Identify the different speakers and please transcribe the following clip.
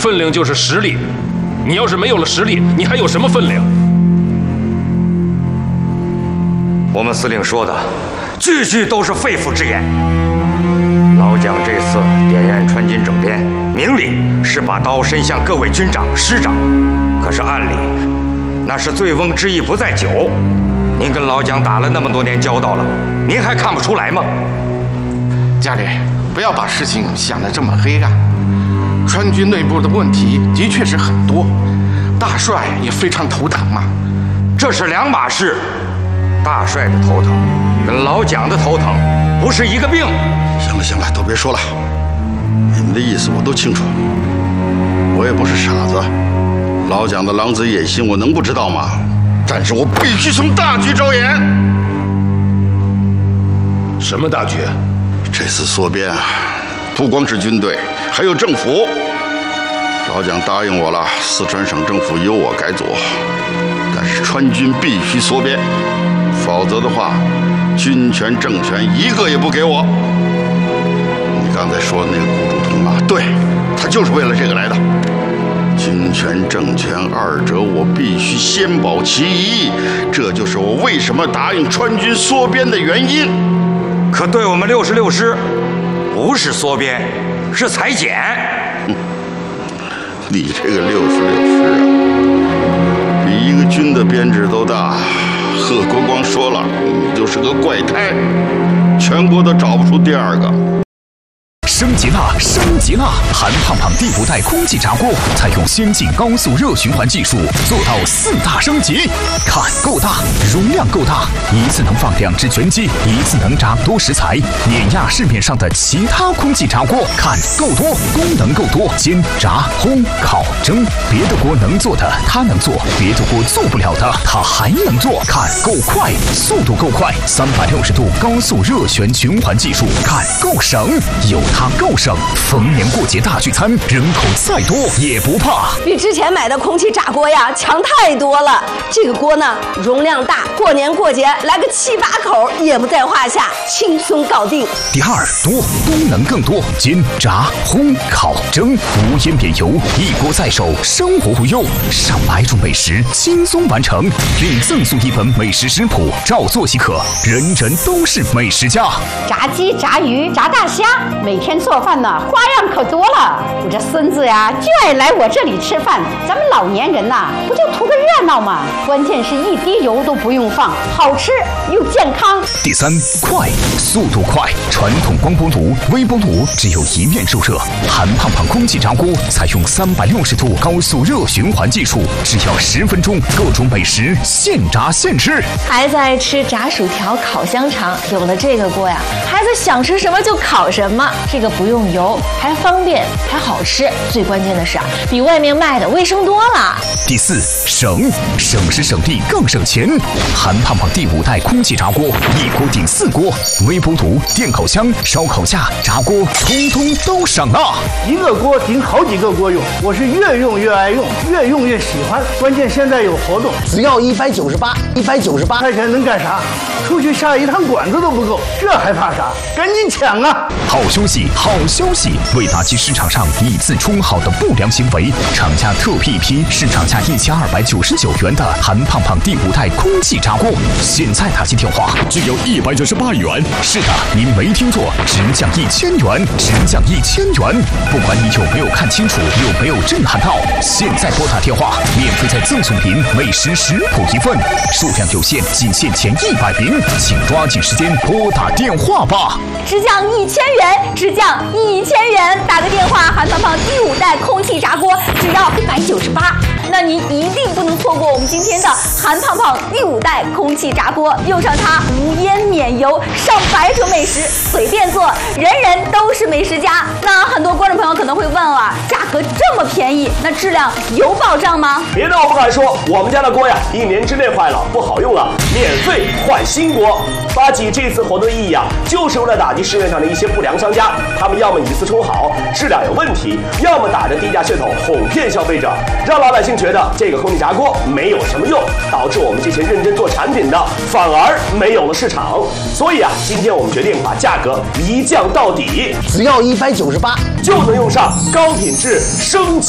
Speaker 1: 分量就是实力。你要是没有了实力，你还有什么分量？
Speaker 2: 我们司令说的，句句都是肺腑之言。老蒋这次点燃川军政变，明里是把刀伸向各位军长、师长，可是暗里，那是醉翁之意不在酒。您跟老蒋打了那么多年交道了，您还看不出来吗？
Speaker 3: 家里不要把事情想得这么黑暗。川军内部的问题的确是很多，大帅也非常头疼嘛。
Speaker 2: 这是两码事，大帅的头疼跟老蒋的头疼不是一个病。
Speaker 4: 行了行了，都别说了，你们的意思我都清楚。我也不是傻子，老蒋的狼子野心我能不知道吗？但是我必须从大局着眼。
Speaker 1: 什么大局？
Speaker 4: 这次缩编啊，不光是军队，还有政府。老蒋答应我了，四川省政府由我改组，但是川军必须缩编，否则的话，军权政权一个也不给我。你刚才说的那个顾祝同啊，对，他就是为了这个来的。军权政权二者我必须先保其一，这就是我为什么答应川军缩编的原因。
Speaker 2: 可对我们66师，不是缩编，是裁减。
Speaker 4: 你这个66师啊，比一个军的编制都大。贺国光说了，你就是个怪胎，全国都找不出第二个。
Speaker 5: 升级了，升级了！韩胖胖第5代空气炸锅采用先进高速热循环技术，做到4大升级。看够大，容量够大，一次能放2只全鸡，一次能炸多食材，碾压市面上的其他空气炸锅。看够多，功能够多，煎、炸、烘、烤、蒸，别的锅能做的它能做，别的锅做不了的它还能做。看够快，速度够快，360度高速热旋循环技术。看够省，有它够省，逢年过节大聚餐，人口再多也不怕。
Speaker 6: 比之前买的空气炸锅呀强太多了。这个锅呢，容量大，过年过节来个7、8口也不在话下，轻松搞定。
Speaker 5: 第2，多，功能更多，煎、炸、烘、烤、蒸，无烟免油，一锅在手，生活无忧，上百种美食轻松完成，并赠送一本美食食谱，照做即可，人人都是美食家。
Speaker 7: 炸鸡、炸鱼、炸大虾，每天做饭呢花样可多了。我这孙子呀就爱来我这里吃饭，咱们老年人呐不就图个热闹吗？关键是一滴油都不用放，好吃又健康。
Speaker 5: 第3，快，速度快，传统光波炉、微波炉只有一面受热，韩胖胖空气炸锅采用360度高速热循环技术，只要10分钟，各种美食现炸现吃。
Speaker 8: 孩子爱吃炸薯条、烤香肠，有了这个锅呀，孩子想吃什么就烤什么，这个不用油，还方便，还好吃，最关键的是啊，比外面卖的卫生多了。
Speaker 5: 第4，省，省时省力更省钱。韩胖胖第5代空气炸锅，一锅顶4锅，微波炉、电烤箱、烧烤架、炸锅，通通都省了。
Speaker 9: 一个锅顶好几个锅用，我是越用越爱用，越用越喜欢。关键现在有活动，只要198块钱能干啥？出去下一趟馆子都不够，这还怕啥？赶紧抢啊！
Speaker 5: 好消息，好消息！为打击市场上以次充好的不良行为，厂家特批一批市场价1299元的韩胖胖第5代空气炸锅，现在打进电话只有198元。是的，您没听错，直降1000元，直降1000元。不管你有没有看清楚，有没有震撼到，现在拨打电话，免费再赠送您美食食谱1份，数量有限，仅限前100名，请抓紧时间拨打电话吧。
Speaker 6: 直降1000元，直降1000元，打个电话，韩胖胖第5代空气炸锅只要198。那您一定不能错过我们今天的韩胖胖第5代空气炸锅，用上它无烟免油，上百种美食随便做，人人都是美食家。那很多观众朋友可能会问了，价格这么便宜，那质量有保障吗？
Speaker 10: 别的我不敢说，我们家的锅呀，1年之内坏了不好用了，免费换新锅。发起这次活动的意义啊，就是为了打击市面上的一些不良商家，他们要么以次充好，质量有问题，要么打着低价噱头哄骗消费者，让老百姓觉得这个空气炸锅没有什么用，导致我们这些认真做产品的反而没有了市场。所以啊，今天我们决定把价格一降到底，
Speaker 9: 只要198，
Speaker 10: 就能用上高品质升级